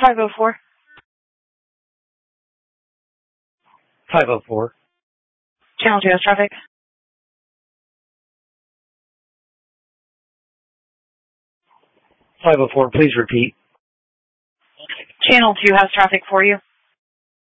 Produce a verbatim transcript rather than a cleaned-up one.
five oh four. five oh four. Channel two has traffic. five oh four, please repeat. Channel two has traffic for you.